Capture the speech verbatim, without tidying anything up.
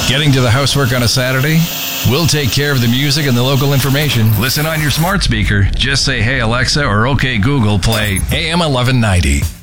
Getting to the housework on a Saturday? We'll take care of the music and the local information. Listen on your smart speaker. Just say, hey, Alexa, or okay, Google, play A M eleven ninety.